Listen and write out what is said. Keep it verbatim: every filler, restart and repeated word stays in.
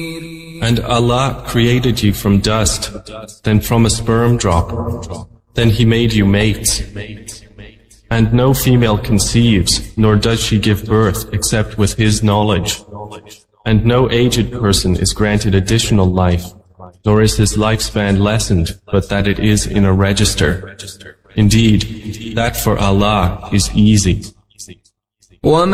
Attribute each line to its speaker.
Speaker 1: And Allah created you from dust, then from a sperm drop. Then He made you mates. And no female conceives, nor does she give birth except with His knowledge. And no aged person is granted additional life, nor is his lifespan lessened, but that it is in a register. Indeed, that for Allah is easy.